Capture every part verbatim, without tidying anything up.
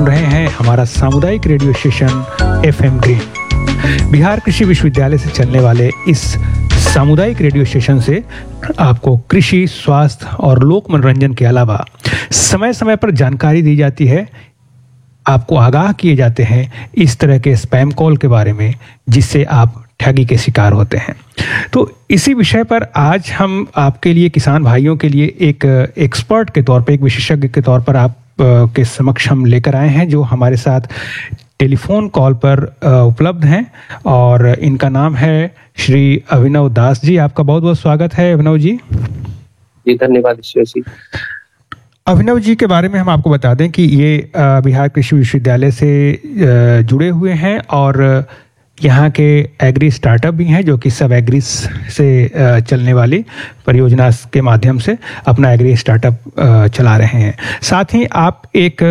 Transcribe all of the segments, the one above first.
रहे हैं हमारा सामुदायिक radio station F M green. Bihar कृषि विश्वविद्यालय से चलने वाले इस सामुदायिक रेडियो स्टेशन से आपको कृषि, स्वास्थ्य और लोक मनोरंजन के अलावा समय समय पर जानकारी दी जाती है, आपको आगाह किए जाते हैं इस तरह के स्पैम कॉल के बारे में जिससे आप ठगी के शिकार होते हैं। तो इसी विषय पर आज हम आपके लिए, किसान भाइयों के लिए एक एक्सपर्ट के तौर पर, एक विशेषज्ञ के तौर पर आप के समक्ष हम लेकर आए हैं, जो हमारे साथ टेलीफोन कॉल पर उपलब्ध हैं और इनका नाम है श्री अभिनव दास जी। आपका बहुत बहुत स्वागत है अभिनव जी। जी धन्यवाद ईश्वर जी। अभिनव जी के बारे में हम आपको बता दें कि ये बिहार कृषि विश्वविद्यालय से जुड़े हुए हैं और यहाँ के एग्री स्टार्टअप भी हैं, जो कि सब एग्रीज से चलने वाली परियोजना के माध्यम से अपना एग्री स्टार्टअप चला रहे हैं। साथ ही आप एक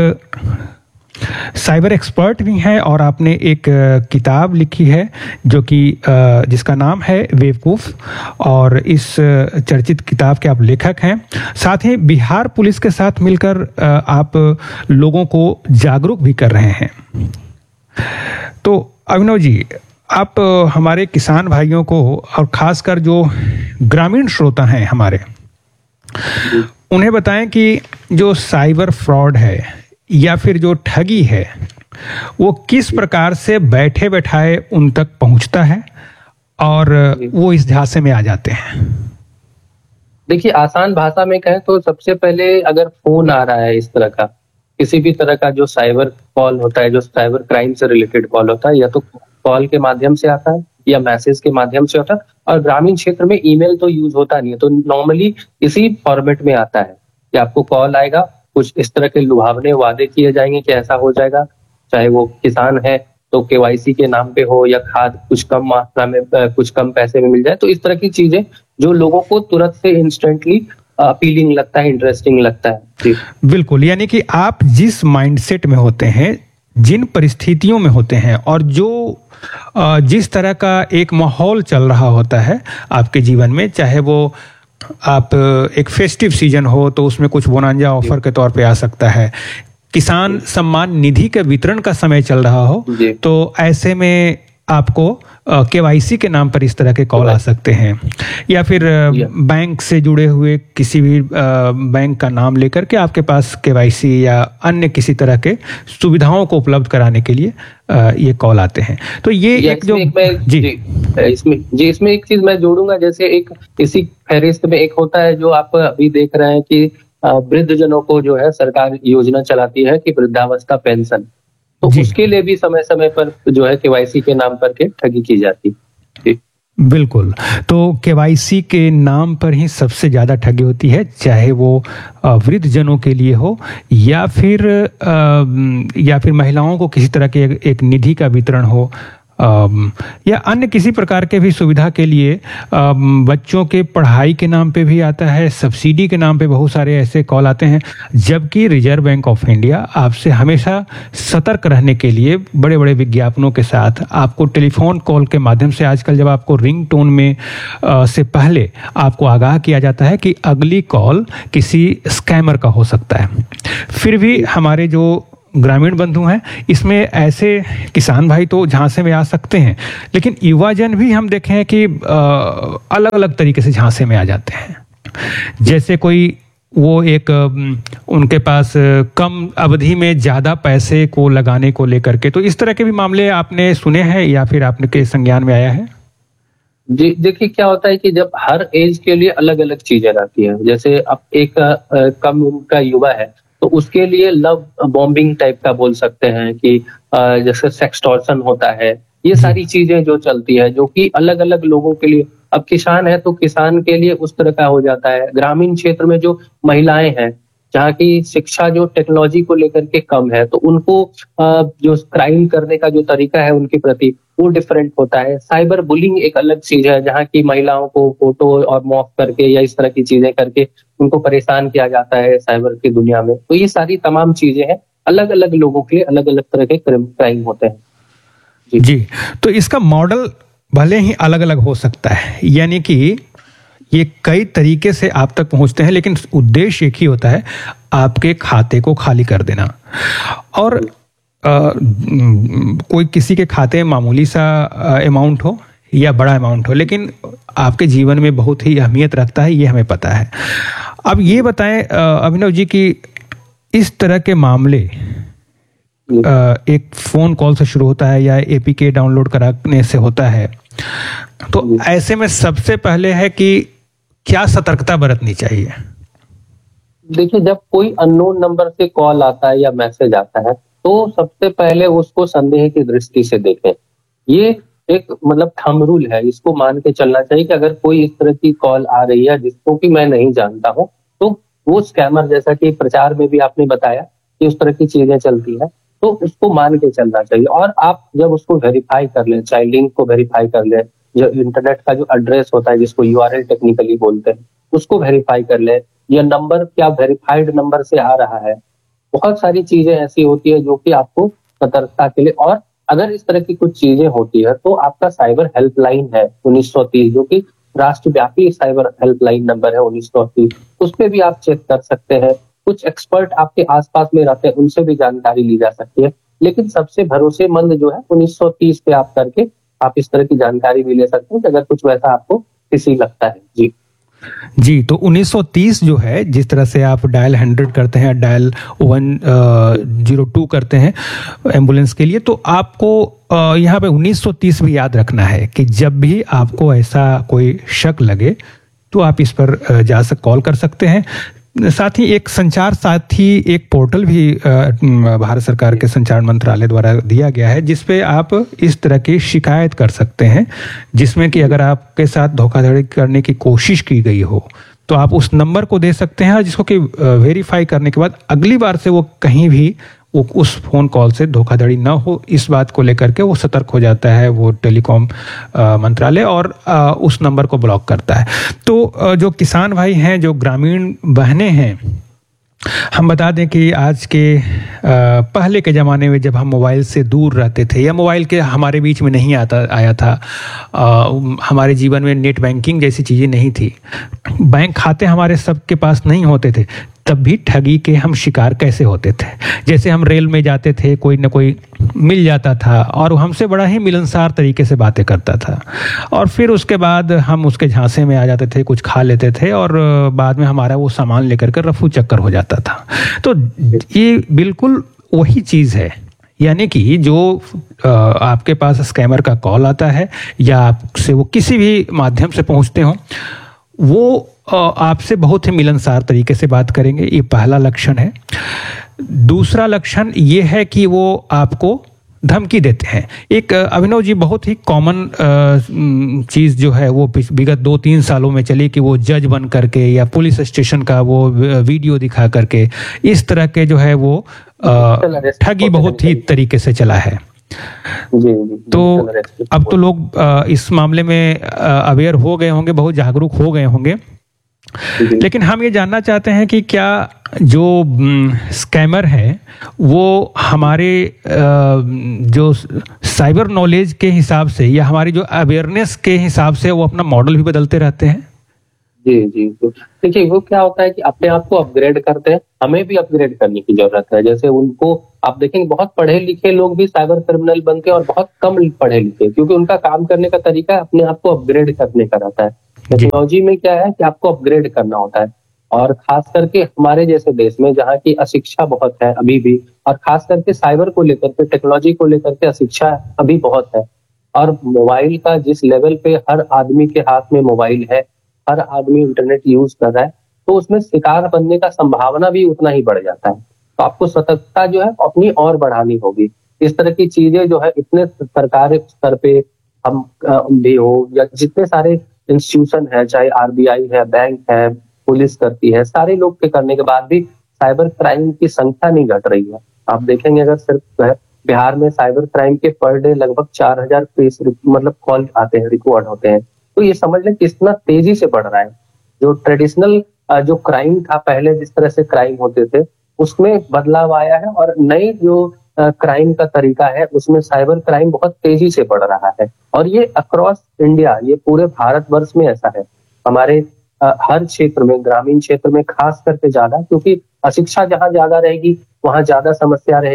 साइबर एक्सपर्ट भी हैं और आपने एक किताब लिखी है जो कि जिसका नाम है बेवकूफ़, और इस चर्चित किताब के आप लेखक हैं। साथ ही बिहार पुलिस के साथ मिलकर आप लोगों को जागरूक भी कर रहे हैं। तो अभिनव जी, आप हमारे किसान भाइयों को और खासकर जो ग्रामीण श्रोता हैं हमारे, उन्हें बताएं कि जो साइबर फ्रॉड है या फिर जो ठगी है वो किस प्रकार से बैठे बैठाए उन तक पहुंचता है और वो इस झांसे में आ जाते हैं। देखिए, आसान भाषा में कहें तो सबसे पहले अगर फोन आ रहा है इस तरह का, किसी भी तरह का जो साइबर कॉल होता है, जो साइबर क्राइम से रिलेटेड कॉल होता है, या तो कॉल के माध्यम से आता है या मैसेज के माध्यम से होता है, और ग्रामीण क्षेत्र में ईमेल तो यूज होता नहीं है, तो नॉर्मली इसी फॉर्मेट में आता है कि आपको कॉल आएगा, कुछ इस तरह के लुभावने वादे किए जाएंगे कि ऐसा हो जाएगा, चाहे वो किसान है तो केवाईसी के नाम पे हो या खाद कुछ कम मात्रा में, कुछ कम पैसे में मिल जाए। तो इस तरह की चीजें जो लोगों को तुरंत से इंस्टेंटली अपीलिंग लगता है, इंटरेस्टिंग लगता है। जी बिल्कुल, यानी कि आप जिस माइंडसेट में होते हैं, जिन परिस्थितियों में होते हैं और जो जिस तरह का एक माहौल चल रहा होता है आपके जीवन में, चाहे वो आप एक फेस्टिव सीजन हो तो उसमें कुछ बोनांजा ऑफर के तौर पे आ सकता है, किसान सम्मान निधि के वितरण का समय चल रहा हो, तो ऐसे में आपको केवाईसी के नाम पर इस तरह के कॉल आ सकते हैं, या फिर बैंक से जुड़े हुए किसी भी बैंक का नाम लेकर के आपके पास केवाईसी या अन्य किसी तरह के सुविधाओं को उपलब्ध कराने के लिए ये कॉल आते हैं। तो ये एक जो एक जी, जी इसमें जी इसमें एक चीज मैं जोड़ूंगा, जैसे एक इसी फहरिस्त में एक होता है जो आप अभी देख रहे हैं कि वृद्ध जनों को जो है सरकार योजना चलाती है कि वृद्धावस्था पेंशन, तो उसके लिए भी समय समय पर जो है केवाईसी के नाम पर के ठगी की जाती है। बिल्कुल, तो केवाईसी के नाम पर ही सबसे ज्यादा ठगी होती है, चाहे वो वृद्ध जनों के लिए हो या फिर या फिर महिलाओं को किसी तरह के एक निधि का वितरण हो, या अन्य किसी प्रकार के भी सुविधा के लिए। बच्चों के पढ़ाई के नाम पे भी आता है, सब्सिडी के नाम पे बहुत सारे ऐसे कॉल आते हैं, जबकि रिजर्व बैंक ऑफ इंडिया आपसे हमेशा सतर्क रहने के लिए बड़े बड़े विज्ञापनों के साथ आपको टेलीफोन कॉल के माध्यम से, आजकल जब आपको रिंग टोन में आ, से पहले आपको आगाह किया जाता है कि अगली कॉल किसी स्कैमर का हो सकता है। फिर भी हमारे जो ग्रामीण बंधु हैं, इसमें ऐसे किसान भाई तो झांसे में आ सकते हैं, लेकिन युवा जन भी हम देखे हैं कि अलग अलग तरीके से झांसे में आ जाते हैं। जैसे कोई वो एक उनके पास कम अवधि में ज्यादा पैसे को लगाने को लेकर के, तो इस तरह के भी मामले आपने सुने हैं या फिर आपने के संज्ञान में आया है? जी देखिए, क्या होता है कि जब हर एज के लिए अलग अलग चीजें रहती हैं, जैसे अब एक आ, कम उम्र का युवा है तो उसके लिए लव बॉम्बिंग टाइप का बोल सकते हैं कि जैसे सेक्सटॉर्शन होता है, ये सारी चीजें जो चलती है, जो कि अलग अलग लोगों के लिए। अब किसान है तो किसान के लिए उस तरह का हो जाता है। ग्रामीण क्षेत्र में जो महिलाएं हैं, जहाँ की शिक्षा जो टेक्नोलॉजी को लेकर के कम है, तो उनको जो क्राइम करने का जो तरीका है उनके प्रति वो डिफरेंट होता है। साइबर बुलिंग एक अलग चीज है, जहाँ की महिलाओं को फोटो और मॉक करके या इस तरह की चीजें करके उनको परेशान किया जाता है साइबर की दुनिया में। तो ये सारी तमाम चीजें हैं, अलग अलग लोगों के लिए अलग अलग तरह के क्राइम होते हैं। जी, जी तो इसका मॉडल भले ही अलग अलग हो सकता है, यानी कि ये कई तरीके से आप तक पहुंचते हैं, लेकिन उद्देश्य एक ही होता है, आपके खाते को खाली कर देना। और कोई किसी के खाते में मामूली सा अमाउंट हो या बड़ा अमाउंट हो, लेकिन आपके जीवन में बहुत ही अहमियत रखता है, ये हमें पता है। अब ये बताएं अभिनव जी कि इस तरह के मामले एक फोन कॉल से शुरू होता है या एपीके डाउनलोड कराने से होता है, तो ऐसे में सबसे पहले है कि क्या सतर्कता बरतनी चाहिए? देखिए, जब कोई अननोन नंबर से कॉल आता है या मैसेज आता है तो सबसे पहले उसको संदेह की दृष्टि से देखें। ये एक मतलब थंब रूल है, इसको मान के चलना चाहिए कि अगर कोई इस तरह की कॉल आ रही है जिसको कि मैं नहीं जानता हूं, तो वो स्कैमर, जैसा कि प्रचार में भी आपने बताया कि उस तरह की चीजें चलती है, तो उसको मान के चलना चाहिए। और आप जब उसको वेरीफाई कर लें, चाहे लिंक को वेरीफाई कर लें, जो इंटरनेट का जो एड्रेस होता है जिसको यूआरएल टेक्निकली बोलते हैं, उसको वेरीफाई कर लें, या नंबर क्या वेरीफाइड नंबर से आ रहा है। बहुत सारी चीजें ऐसी होती है जो कि आपको सतर्कता के लिए, और अगर इस तरह की कुछ चीजें होती है तो आपका साइबर हेल्पलाइन है उन्नीस सौ तीस, जो कि राष्ट्रव्यापी साइबर हेल्पलाइन नंबर है उन्नीस सौ तीस, उस पे भी आप चेक कर सकते हैं। कुछ एक्सपर्ट आपके आसपास में रहते हैं, उनसे भी जानकारी ली जा सकती है, लेकिन सबसे भरोसेमंद जो है उन्नीस सौ तीस पे आप करके आप इस तरह की जानकारी भी ले सकते हैं अगर कुछ वैसा आपको किसी लगता है। जी जी, तो उन्नीस सौ तीस जो है, जिस तरह से आप डायल हंड्रेड करते हैं, डायल वन जीरो टू करते हैं एम्बुलेंस के लिए, तो आपको यहाँ पे उन्नीस सौ तीस भी याद रखना है कि जब भी आपको ऐसा कोई शक लगे तो आप इस पर जा सक कॉल कर सकते हैं। साथ ही एक संचार साथी एक पोर्टल भी भारत सरकार के संचार मंत्रालय द्वारा दिया गया है, जिसपे आप इस तरह की शिकायत कर सकते हैं, जिसमें कि अगर आपके साथ धोखाधड़ी करने की कोशिश की गई हो तो आप उस नंबर को दे सकते हैं, जिसको कि वेरीफाई करने के बाद अगली बार से वो कहीं भी वो उस फोन कॉल से धोखाधड़ी ना हो, इस बात को लेकर के वो सतर्क हो जाता है वो टेलीकॉम मंत्रालय, और आ, उस नंबर को ब्लॉक करता है। तो आ, जो किसान भाई हैं, जो ग्रामीण बहनें हैं, हम बता दें कि आज के आ, पहले के ज़माने में जब हम मोबाइल से दूर रहते थे या मोबाइल के हमारे बीच में नहीं आता आया था, आ, हमारे जीवन में नेट बैंकिंग जैसी चीज़ें नहीं थी, बैंक खाते हमारे सबके पास नहीं होते थे, तब भी ठगी के हम शिकार कैसे होते थे। जैसे हम रेल में जाते थे, कोई ना कोई मिल जाता था और हमसे बड़ा ही मिलनसार तरीके से बातें करता था, और फिर उसके बाद हम उसके झांसे में आ जाते थे, कुछ खा लेते थे और बाद में हमारा वो सामान लेकर के रफू चक्कर हो जाता था। तो ये बिल्कुल वही चीज़ है, यानी कि जो आपके पास स्कैमर का कॉल आता है या आपसे वो किसी भी माध्यम से पहुंचते हो, वो आपसे बहुत ही मिलनसार तरीके से बात करेंगे। ये पहला लक्षण है। दूसरा लक्षण ये है कि वो आपको धमकी देते हैं। एक अभिनव जी, बहुत ही कॉमन चीज़ जो है वो विगत दो तीन सालों में चली कि वो जज बन करके या पुलिस स्टेशन का वो वीडियो दिखा करके इस तरह के जो है वो ठगी बहुत ही तरीके से चला है। जी, जी, तो अब तो लोग इस मामले में अवेयर हो गए होंगे, बहुत जागरूक हो गए होंगे, लेकिन हम ये जानना चाहते हैं कि क्या जो स्कैमर है वो हमारे जो साइबर नॉलेज के हिसाब से या हमारी जो अवेयरनेस के हिसाब से वो अपना मॉडल भी बदलते रहते हैं? जी जी देखिए, वो क्या होता है कि अपने आप को अपग्रेड करते हैं, हमें भी अपग्रेड करने की जरूरत है। जैसे उनको आप देखेंगे, बहुत पढ़े लिखे लोग भी साइबर क्रिमिनल बनते हैं और बहुत कम पढ़े लिखे, क्योंकि उनका काम करने का तरीका अपने आप को अपग्रेड करने का रहता है। टेक्नोलॉजी में क्या है कि आपको अपग्रेड करना होता है, और खास करके हमारे जैसे देश में जहाँ की अशिक्षा बहुत है अभी भी, और खास करके साइबर को लेकर के, टेक्नोलॉजी को लेकर के अशिक्षा अभी बहुत है। और मोबाइल का जिस लेवल पे हर आदमी के हाथ में मोबाइल है, हर आदमी इंटरनेट यूज कर रहा है, तो उसमें शिकार बनने का संभावना भी उतना ही बढ़ जाता है। तो आपको सतर्कता जो है अपनी और बढ़ानी होगी। इस तरह की चीजें जो है इतने सरकारी स्तर पे हम भी हो, या जितने सारे इंस्टीट्यूशन है, चाहे आरबीआई है, बैंक है, पुलिस करती है, सारे लोग के करने के बाद भी साइबर क्राइम की संख्या नहीं घट रही है। आप देखेंगे, अगर सिर्फ बिहार में साइबर क्राइम के पर डे लगभग चार हजार मतलब कॉल आते हैं, रिकॉर्ड होते हैं, तो ये समझ लें कितना तेजी से बढ़ रहा है। जो ट्रेडिशनल जो क्राइम था पहले, जिस तरह से क्राइम होते थे, उसमें बदलाव आया है, और नई जो क्राइम का तरीका है उसमें साइबर क्राइम बहुत तेजी से बढ़ रहा है। और ये अक्रॉस इंडिया, ये पूरे भारतवर्ष में ऐसा है। हमारे हर क्षेत्र में, ग्रामीण क्षेत्र में खास करके ज्यादा, क्योंकि अशिक्षा जहाँ ज्यादा रहेगी वहां ज्यादा समस्या रहेगी।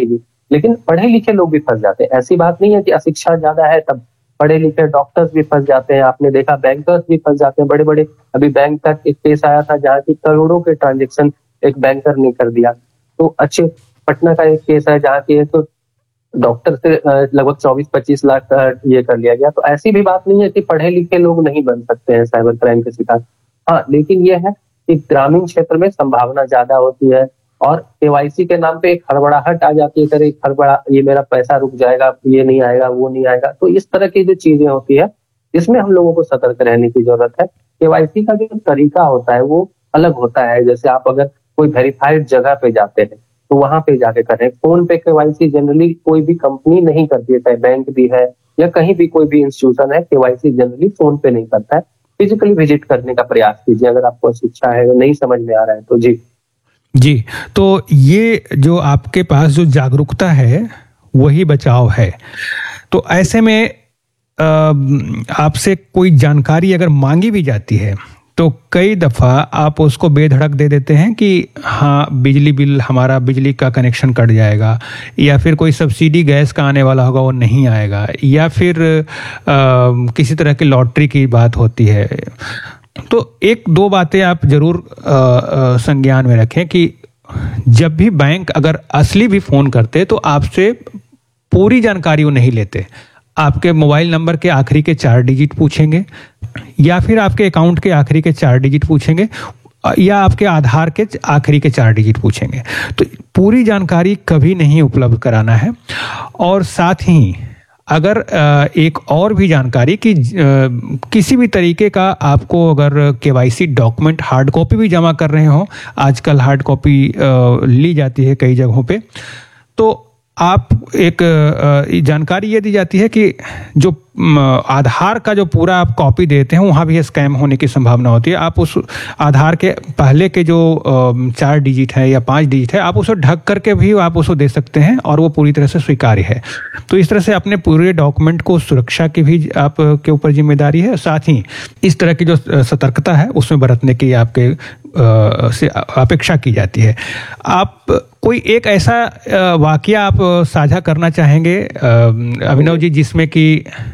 लेकिन पढ़े लिखे लोग भी फंस जाते हैं। ऐसी बात नहीं है कि अशिक्षा ज्यादा है तब पढ़े लिखे डॉक्टर्स भी फंस जाते हैं, आपने देखा बैंकर्स भी फंस जाते हैं, बड़े बड़े। अभी बैंक का एक केस आया था जहाँ की करोड़ों के ट्रांजेक्शन एक बैंकर ने कर दिया। तो अच्छे पटना का एक केस है जहाँ की एक डॉक्टर से लगभग चौबीस पच्चीस लाख का ये कर लिया गया। तो ऐसी भी बात नहीं है कि पढ़े लिखे लोग नहीं बन सकते हैं साइबर क्राइम के शिकार। हाँ, लेकिन ये है कि ग्रामीण क्षेत्र में संभावना ज्यादा होती है और केवाईसी के नाम पे एक हड़बड़ाहट आ जाती है, करे हड़बड़ा ये मेरा पैसा रुक जाएगा, ये नहीं आएगा, वो नहीं आएगा। तो इस तरह की जो चीजें होती है इसमें हम लोगों को सतर्क रहने की जरूरत है। केवाईसी का जो तरीका होता है वो अलग होता है। जैसे आप अगर कोई वेरीफाइड जगह पे जाते हैं तो वहां पे जाके करें। फोन पे केवाईसी जनरली कोई भी कंपनी नहीं करती है, चाहे बैंक भी है या कहीं भी कोई भी इंस्टीट्यूशन है, केवाईसी जनरली फोन पे नहीं करता है। फिजिकली विजिट करने का प्रयास कीजिए अगर आपको शिक्षा है, नहीं समझ में आ रहा है तो। जी जी, तो ये जो आपके पास जो जागरूकता है वही बचाव है। तो ऐसे में अ, आपसे कोई जानकारी अगर मांगी भी जाती है तो कई दफ़ा आप उसको बेधड़क दे देते हैं कि हाँ बिजली बिल हमारा बिजली का कनेक्शन कट जाएगा, या फिर कोई सब्सिडी गैस का आने वाला होगा वो नहीं आएगा, या फिर आ, किसी तरह की लॉटरी की बात होती है। तो एक दो बातें आप जरूर आ, आ, संज्ञान में रखें कि जब भी बैंक अगर असली भी फ़ोन करते तो आपसे पूरी जानकारी वो नहीं लेते। आपके मोबाइल नंबर के आखिरी के चार डिजिट पूछेंगे, या फिर आपके अकाउंट के आखिरी के चार डिजिट पूछेंगे, या आपके आधार के आखिरी के चार डिजिट पूछेंगे। तो पूरी जानकारी कभी नहीं उपलब्ध कराना है। और साथ ही अगर एक और भी जानकारी कि किसी भी तरीके का आपको अगर केवाईसी डॉक्यूमेंट हार्ड कॉपी भी जमा कर रहे हो, आजकल हार्ड कॉपी ली जाती है कई जगहों पे, तो आप एक जानकारी ये दी जाती है कि जो आधार का जो पूरा आप कॉपी देते हैं वहाँ भी स्कैम होने की संभावना होती है। आप उस आधार के पहले के जो चार डिजिट है या पांच डिजिट है आप उसे ढक करके भी आप उसको दे सकते हैं और वो पूरी तरह से स्वीकार्य है। तो इस तरह से अपने पूरे डॉक्यूमेंट को सुरक्षा की भी आप के ऊपर जिम्मेदारी है। साथ ही इस तरह की जो सतर्कता है उसमें बरतने की आपके आ, से अपेक्षा की जाती है। आप कोई एक ऐसा वाकया आप साझा करना चाहेंगे अभिनव जी जिसमें कि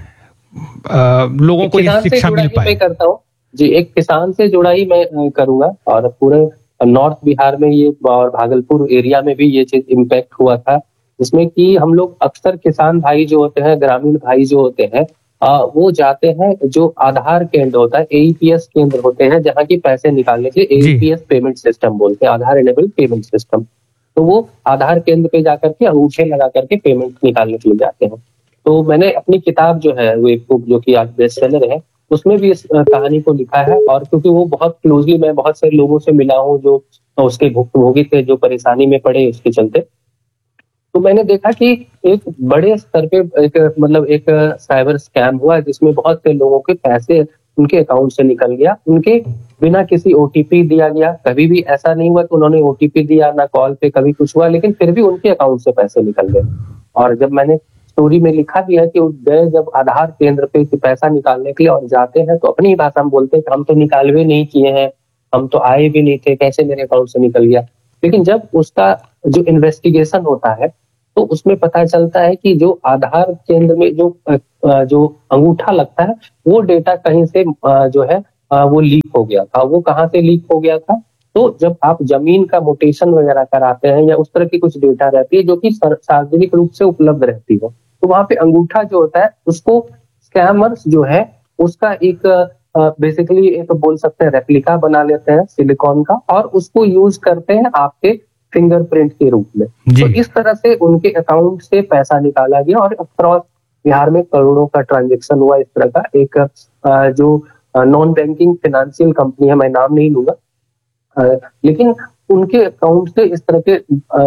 लोगों को ये शिक्षा मिल पाए? मैं करता हूँ जी, एक किसान से जुड़ा ही मैं करूंगा। और पूरे नॉर्थ बिहार में ये और भागलपुर एरिया में भी ये चीज इम्पैक्ट हुआ था, जिसमें कि हम लोग अक्सर किसान भाई जो होते हैं, ग्रामीण भाई जो होते हैं, आ, वो जाते हैं जो आधार केंद्र होता है, एईपीएस केंद्र होते हैं जहाँ की पैसे निकालने के लिए एईपीएस पेमेंट सिस्टम बोलते हैं, आधार इनेबल पेमेंट सिस्टम। तो वो आधार केंद्र पे जाकर के अंगूठे लगा करके पेमेंट निकालने के लिए जाते हैं। तो मैंने अपनी किताब जो है वो एक बुक जो कि आज बेस्ट सेलर है उसमें भी इस कहानी को लिखा है। और क्योंकि वो बहुत क्लोजली मैं बहुत से लोगों से मिला हूँ जो उसके भुक्तभोगी थे, जो परेशानी में पड़े उसके चलते, तो मैंने देखा कि एक बड़े स्तर पे एक मतलब एक साइबर स्कैम हुआ जिसमें बहुत से लोगों के पैसे उनके अकाउंट से निकल गया, उनके बिना किसी ओटीपी दिया गया। कभी भी ऐसा नहीं हुआ कि उन्होंने ओटीपी दिया, ना कॉल पे कभी कुछ हुआ, लेकिन फिर भी उनके अकाउंट से पैसे निकल गए। और जब मैंने स्टोरी में लिखा भी है कि गए जब आधार केंद्र पे पैसा निकालने के लिए और जाते हैं तो अपनी भाषा में बोलते हैं कि हम तो निकालवे नहीं किए हैं, हम तो आए भी नहीं थे, कैसे मेरे अकाउंट से निकल गया। लेकिन जब उसका जो इन्वेस्टिगेशन होता है तो उसमें पता चलता है कि जो आधार केंद्र में जो जो अंगूठा लगता है वो डेटा कहीं से जो है वो लीक हो गया था। वो कहाँ से लीक हो गया था? तो जब आप जमीन का मोटेशन वगैरह कराते हैं या उस तरह की कुछ डेटा रहती है जो कि सार्वजनिक रूप से उपलब्ध रहती है, तो वहां पे अंगूठा जो होता है उसको स्कैमर्स जो है उसका एक बेसिकली एक बोल सकते हैं रेप्लिका बना लेते हैं सिलिकॉन का, और उसको यूज करते हैं आपके फिंगरप्रिंट के रूप में। तो इस तरह से उनके अकाउंट से पैसा निकाला गया और अक्रॉस बिहार में करोड़ों का ट्रांजैक्शन हुआ। इस तरह का एक जो नॉन बैंकिंग फाइनेंशियल कंपनी है, मैं नाम नहीं लूंगा, लेकिन उनके अकाउंट से इस तरह के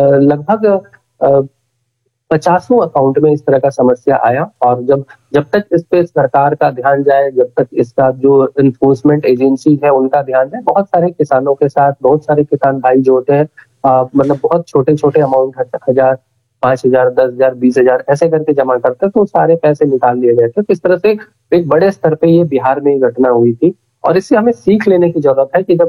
लगभग पचासों अकाउंट में इस तरह का समस्या आया। और जब जब तक इस पे सरकार का ध्यान जाए, जब तक इसका जो इन्फोर्समेंट एजेंसी है उनका ध्यान जाए, बहुत सारे किसानों के साथ बहुत सारे किसान भाई जो होते हैं आ, मतलब बहुत छोटे छोटे अमाउंट, हजार पांच हजार दस हजार बीस हजार ऐसे करके जमा करते तो सारे पैसे निकाल लिए गए थे। तो इस तरह से एक बड़े स्तर पे ये बिहार में घटना हुई थी और इससे हमें सीख लेने की जरूरत है कि जब हम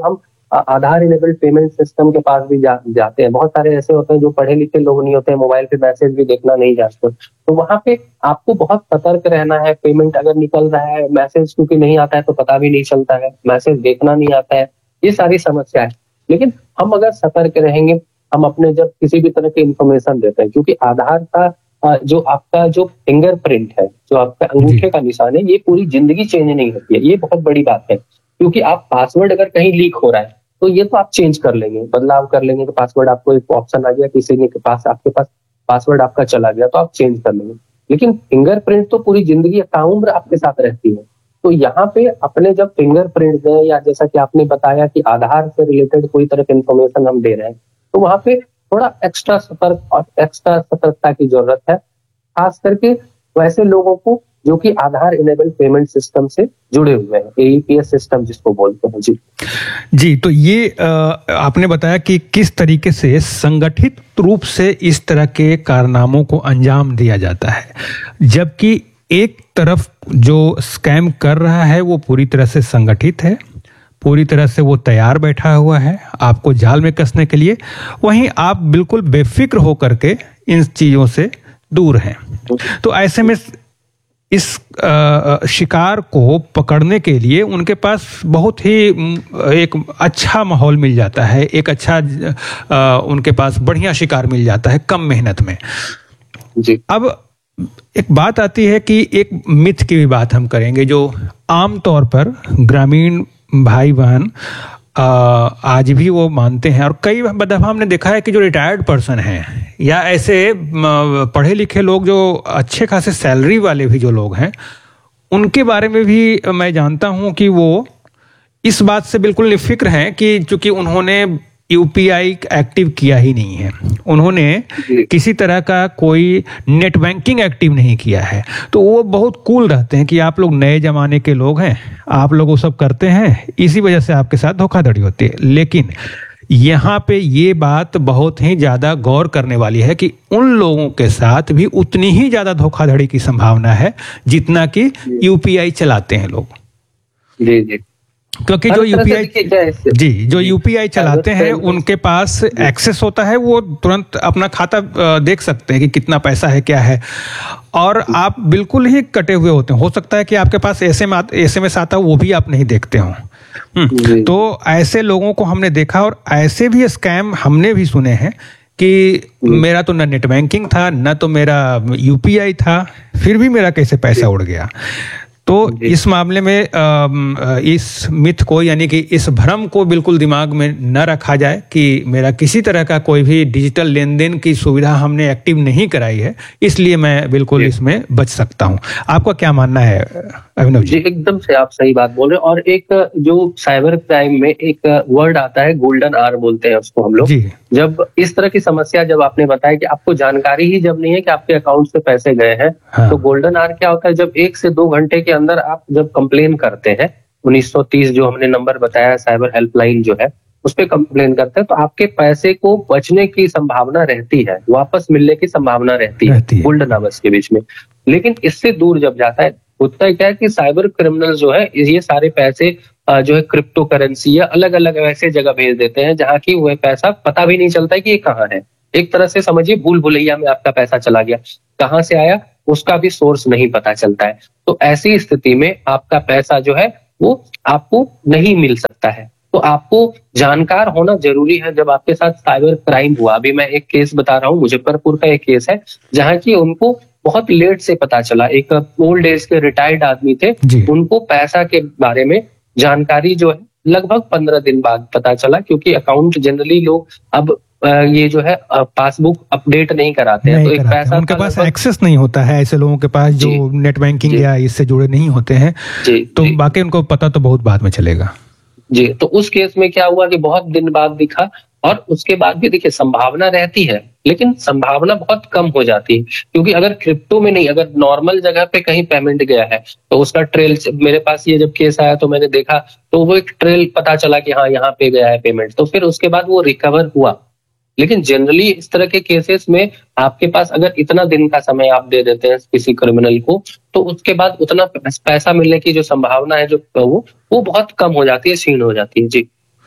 आ- आधार इनेबल्ड पेमेंट सिस्टम के पास भी जा, जाते हैं। बहुत सारे ऐसे होते हैं जो पढ़े लिखे लोग नहीं होते हैं, मोबाइल पे मैसेज भी देखना नहीं जानते, तो वहां पे आपको बहुत सतर्क रहना है। पेमेंट अगर निकल रहा है, मैसेज क्योंकि नहीं आता है तो पता भी नहीं चलता है, मैसेज देखना नहीं आता है, ये सारी समस्या है। लेकिन हम अगर सतर्क रहेंगे, हम अपने जब किसी भी तरह की इंफॉर्मेशन देते हैं, क्योंकि आधार का अ, जो आपका जो फिंगरप्रिंट है, जो आपका अंगूठे का निशान है, ये पूरी जिंदगी चेंज नहीं होती है। ये बहुत बड़ी बात है, क्योंकि आप पासवर्ड अगर कहीं लीक हो रहा है तो ये तो आप चेंज कर लेंगे, बदलाव कर लेंगे, तो पासवर्ड आपको एक ऑप्शन आ गया, किसी के पास आपके पास पासवर्ड आपका चला गया तो आप चेंज कर लेंगे। लेकिन फिंगरप्रिंट तो पूरी जिंदगी ताउम्र आपके साथ रहती है। तो यहाँ पे अपने जब फिंगरप्रिंट दें, या जैसा कि आपने बताया कि आधार से रिलेटेड कोई तरह की इंफॉर्मेशन हम दे रहे हैं, तो वहां पे थोड़ा एक्स्ट्रा सतर्क और एक्स्ट्रा सतर्कता की जरूरत है, खास करके वैसे लोगों को जो कि आधार इनेबल्ड पेमेंट सिस्टम से जुड़े हुए हैं, ए ई पी एस सिस्टम जिसको बोलते हैं। जी जी, तो ये अ, आपने बताया कि किस तरीके से संगठित रूप से इस तरह के कारनामों को अंजाम दिया जाता है, जबकि एक तरफ जो स्कैम कर रहा है वो पूरी तरह से संगठित है, पूरी तरह से वो तैयार बैठा हुआ है आपको जाल में कसने के लिए, वहीं आप बिल्कुल बेफिक्र होकर के इन चीजों से दूर हैं। तो ऐसे में इस अ, शिकार को पकड़ने के लिए उनके पास बहुत ही म, एक अच्छा माहौल मिल जाता है, एक अच्छा अ, उनके पास बढ़िया शिकार मिल जाता है कम मेहनत में। जी अब एक बात आती है कि एक मिथ की भी बात हम करेंगे, जो आमतौर पर ग्रामीण भाई बहन अ, आज भी वो मानते हैं, और कई दफा हमने देखा है कि जो रिटायर्ड पर्सन हैं या ऐसे म, पढ़े लिखे लोग जो अच्छे खासे सैलरी वाले भी जो लोग हैं, उनके बारे में भी मैं जानता हूं कि वो इस बात से बिल्कुल निफिक्र हैं कि चूंकि उन्होंने यू पी आई एक्टिव किया ही नहीं है, उन्होंने किसी तरह का कोई नेट बैंकिंग एक्टिव नहीं किया है, तो वो बहुत कूल रहते हैं कि आप लोग नए जमाने के लोग हैं, आप लोग वो सब करते हैं, इसी वजह से आपके साथ धोखाधड़ी होती है। लेकिन यहाँ पे ये बात बहुत ही ज्यादा गौर करने वाली है कि उन लोगों के साथ भी उतनी ही ज्यादा धोखाधड़ी की संभावना है जितना कि यू पी आई चलाते हैं लोग। जी जी क्योंकि जो यू पी आई जी जो यू पी आई चलाते हैं उनके पास एक्सेस होता है, वो तुरंत अपना खाता अ, देख सकते हैं कि कितना पैसा है क्या है, और आप बिल्कुल ही कटे हुए होते हैं। हो सकता है कि आपके पास S M S M S आता हो, वो भी आप नहीं देखते हो। हम्म, तो ऐसे लोगों को हमने देखा, और ऐसे भी स्कैम हमने भी सुने हैं कि मेरा तो न नेट बैंकिंग था, न तो मेरा यू पी आई था, फिर भी मेरा कैसे पैसा उड़ गया। तो इस मामले में अ, इस मिथ को, यानी कि इस भ्रम को बिल्कुल दिमाग में न रखा जाए कि मेरा किसी तरह का कोई भी डिजिटल लेन देन की सुविधा हमने एक्टिव नहीं कराई है, इसलिए मैं बिल्कुल इसमें बच सकता हूं। आपका क्या मानना है अभिनव जी? जी एकदम से आप सही बात बोल रहे हैं। और एक जो साइबर क्राइम में एक वर्ड आता है, गोल्डन आवर बोलते हैं उसको हम लोग। जब इस तरह की समस्या, जब आपने बताया कि आपको जानकारी ही जब नहीं है कि आपके अकाउंट से पैसे गए हैं, हाँ। तो गोल्डन आवर क्या होता है, जब एक से दो घंटे के अंदर आप जब कंप्लेन करते हैं, उन्नीस सौ तीस जो हमने नंबर बताया साइबर हेल्पलाइन जो है, उस पर कंप्लेन करते हैं, तो आपके पैसे को बचने की संभावना रहती है, वापस मिलने की संभावना रहती है गोल्डन आवर्स के बीच में। लेकिन इससे दूर जब जाता है, होता है क्या है कि साइबर क्रिमिनल जो है ये सारे पैसे जो है क्रिप्टो करेंसी या अलग अलग ऐसे जगह भेज देते हैं जहां की वह पैसा पता भी नहीं चलता है कि ये कहाँ है। एक तरह से समझिए भूल भुलैया में आपका पैसा चला गया, कहाँ से आया उसका भी सोर्स नहीं पता चलता है। तो ऐसी स्थिति में आपका पैसा जो है वो आपको नहीं मिल सकता है। तो आपको जानकार होना जरूरी है जब आपके साथ साइबर क्राइम हुआ। अभी मैं एक केस बता रहा हूँ, मुजफ्फरपुर का एक केस है जहाँ की उनको बहुत लेट से पता चला। एक ओल्ड एज के रिटायर्ड आदमी थे, उनको पैसा के बारे में जानकारी जो है लगभग पंद्रह दिन बाद पता चला, क्योंकि अकाउंट जनरली लोग अब ये जो है पासबुक अपडेट नहीं कराते हैं, तो एक पैसा उनके पास एक्सेस नहीं होता है, ऐसे लोगों के पास जो नेट बैंकिंग या इससे जुड़े नहीं होते हैं, तो बाकी उनको पता तो बहुत बाद में चलेगा। जी, तो उस केस में क्या हुआ कि बहुत दिन बाद दिखा, और उसके बाद भी देखिए संभावना रहती है, लेकिन संभावना बहुत कम हो जाती है, क्योंकि अगर क्रिप्टो में नहीं, अगर नॉर्मल जगह पे कहीं पेमेंट गया है तो उसका ट्रेल, मेरे पास ये जब केस आया तो मैंने देखा, तो वो एक ट्रेल पता चला कि हाँ यहाँ पे गया है पेमेंट, तो फिर उसके बाद वो रिकवर हुआ। लेकिन जनरली इस तरह के केसेस में आपके पास अगर इतना दिन का समय आप दे देते हैं किसी क्रिमिनल को, तो उसके बाद उतना पैसा मिलने की जो संभावना है जो वो वो बहुत कम हो जाती है, क्षीण हो जाती है। जी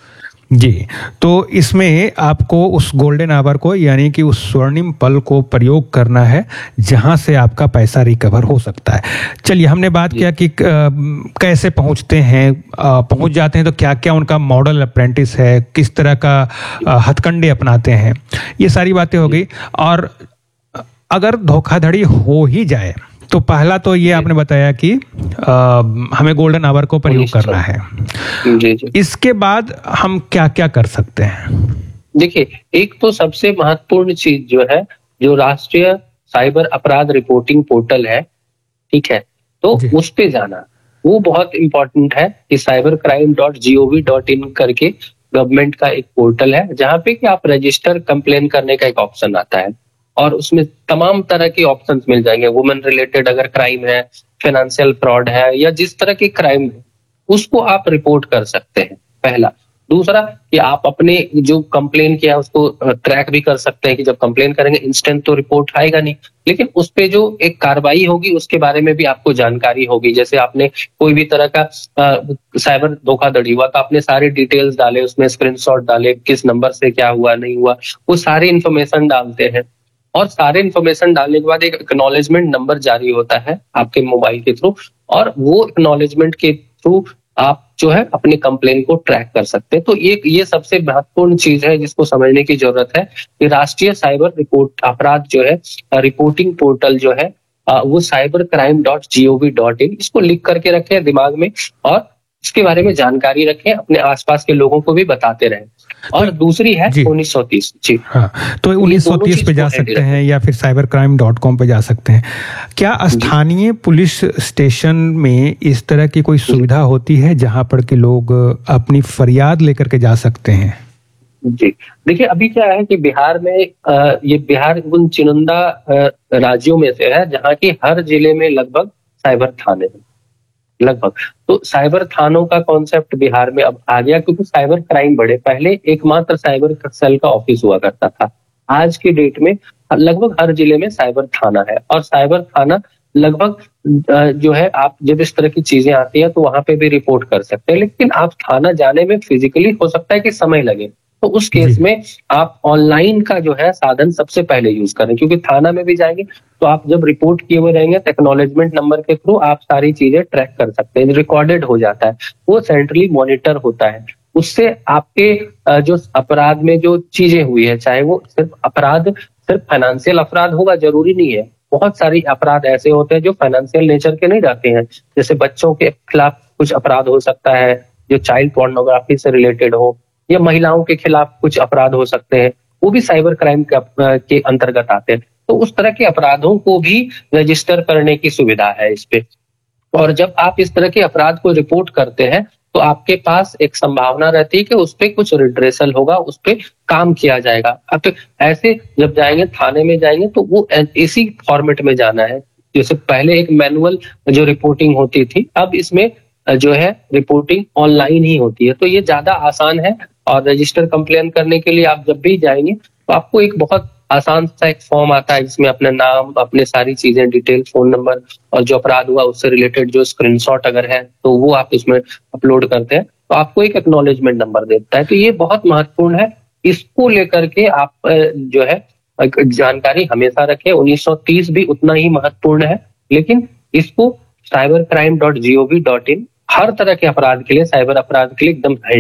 जी, तो इसमें आपको उस गोल्डन आवर को यानी कि उस स्वर्णिम पल को प्रयोग करना है, जहाँ से आपका पैसा रिकवर हो सकता है। चलिए, हमने बात जी। किया कि क कैसे पहुँचते हैं, अ, पहुँच जाते हैं तो क्या-क्या उनका मॉडल अप्रेंटिस है, किस तरह का अ, हथकंडे अपनाते हैं, ये सारी बातें हो गई। और अ, अगर धोखाधड़ी हो ही जाए, तो पहला तो ये जी। आपने बताया कि अ, हमें गोल्डन आवर को प्रयोग उन्नीस सौ करना है। जी, जी। इसके बाद हम क्या-क्या कर सकते हैं? देखिए, एक तो सबसे महत्वपूर्ण चीज़ जो है, जो राष्ट्रीय साइबर अपराध रिपोर्टिंग पोर्टल है, ठीक है? तो जी। उस पे जाना, वो बहुत इम्पोर्टेंट है कि cyber crime dot G O V dot in करके गवर्नमेंट का एक पोर्टल है, जहाँ पे कि आप रजिस्टर कंप्लेन करने का एक ऑप्शन आता है और उसमें तमाम तरह के ऑप्शंस मिल जाएँगे। वुमेन रिलेटेड अगर क्राइम है, फाइनेंशियल फ्रॉड है या जिस तरह की क्राइम है, उसको आप रिपोर्ट कर सकते हैं, पहला। दूसरा कि आप अपने जो कंप्लेन किया है उसको अ, ट्रैक भी कर सकते हैं कि जब कंप्लेन करेंगे इंस्टेंट तो रिपोर्ट आएगा नहीं, लेकिन उस पे जो एक कार्रवाई होगी उसके बारे में भी आपको जानकारी होगी। जैसे आपने कोई भी तरह का अ, साइबर धोखाधड़ी हुआ तो आपने सारे डिटेल्स डाले, उसमें स्क्रीनशॉट डाले, किस नंबर से क्या हुआ, नहीं हुआ, वो सारी इन्फॉर्मेशन डालते हैं। और सारे इन्फॉर्मेशन डालने के बाद एक एक्नॉलेजमेंट नंबर जारी होता है आपके मोबाइल के थ्रू और वो एक्नॉलेजमेंट के थ्रू आप जो है अपने कंप्लेन को ट्रैक कर सकते हैं। तो ये ये सबसे महत्वपूर्ण चीज़ है जिसको समझने की ज़रूरत है कि राष्ट्रीय साइबर रिपोर्ट अपराध जो है अ, रिपोर्टिंग पोर्टल जो है अ, वो cyber crime dot G O V dot in इसको लिख करके रखें दिमाग में और इसके बारे में जानकारी रखें, अपने आस-पास के लोगों को भी बताते रहें। और दूसरी है जी। उन्नीस सौ तीस जी। हाँ, तो ये उन्नीस सौ दोनों तीस चीज़ पे को जा handy सकते रखें। हैं या फिर साइबर क्राइम डॉट कॉम पे जा सकते हैं। क्या जी। स्थानीय पुलिस स्टेशन में इस तरह की कोई सुविधा होती है जहाँ पर के लोग अपनी फरियाद लेकर के जा सकते हैं? जी। देखिए, अभी क्या है कि बिहार में अ, ये बिहार उन चुनिंदा अ, राज्यों में से है जहाँ की हर जिले में लगभग साइबर थाने हैं, लगभग। तो साइबर थानों का कॉन्सेप्ट बिहार में अब आ गया क्योंकि साइबर क्राइम बढ़े। पहले एकमात्र साइबर क सेल का ऑफिस हुआ करता था। आज की डेट में लगभग हर जिले में साइबर थाना है और साइबर थाना लगभग अ, जो है आप जब इस तरह की चीज़ें आती हैं तो वहाँ पे भी रिपोर्ट कर सकते हैं। लेकिन आप थाना जाने में फिज़िकली हो सकता है कि समय लगे। तो उस केस जी। में आप ऑनलाइन का जो है साधन सबसे पहले यूज़ करें क्योंकि थाना में भी जाएँगे तो आप जब रिपोर्ट किए हुए रहेंगे तो एक्नॉलेजमेंट नंबर के थ्रू आप सारी चीज़ें ट्रैक कर सकते हैं, रिकॉर्डेड हो जाता है। वो सेंट्रली मॉनिटर होता है। उससे आपके अ, जो अपराध में जो चीज़ें हुई हैं, चाहे वो सिर्फ़ अपराध सिर्फ़ फाइनेंशियल अपराध होगा ज़रूरी नहीं है। बहुत सारी अपराध ऐसे होते हैं जो फाइनेंशियल नेचर के नहीं रहते हैं। जैसे बच्चों के खिलाफ कुछ अपराध हो सकता है, जो चाइल्ड पोर्नोग्राफी से रिलेटेड हो या महिलाओं के खिलाफ कुछ अपराध हो सकते हैं, वो भी साइबर क्राइम के अप अ, के अंतर्गत आते हैं। तो उस तरह के अपराधों को भी रजिस्टर करने की सुविधा है इस पे। और जब आप इस तरह के अपराध को रिपोर्ट करते हैं, तो आपके पास एक संभावना रहती है कि उस पे कुछ रिड्रेसल होगा, उस पे काम किया जाएगा। अब तो ऐसे जब जाएँगे थाने में जाएँगे तो वो अ, इसी फॉर्मेट में जाना है। जैसे पहले एक मैनुअल जो रिपोर्टिंग होती थी, अब इसमें अ, जो है रिपोर्टिंग ऑनलाइन ही होती है। तो ये ज़्यादा आसान है और रजिस्टर कंप्लेन करने के लिए आप जब भी जाएँगे, तो आपको एक बहुत आसान सा एक फॉर्म आता है जिसमें अपना नाम, अपने सारी चीज़ें, डिटेल, फ़ोन नंबर और जो अपराध हुआ उससे रिलेटेड जो स्क्रीनशॉट अगर है, तो वो आप उसमें अपलोड करते हैं, तो आपको एक एक्नॉलेजमेंट नंबर देता है। तो ये बहुत महत्वपूर्ण है। इसको लेकर के आप अ, जो है एक जानकारी हमेशा रखें। उन्नीस सौ तीस भी उतना ही महत्वपूर्ण है, लेकिन इसको cyber crime dot G O V dot in हर तरह के अपराध के लिए, साइबर अपराध के लिए एकदम है।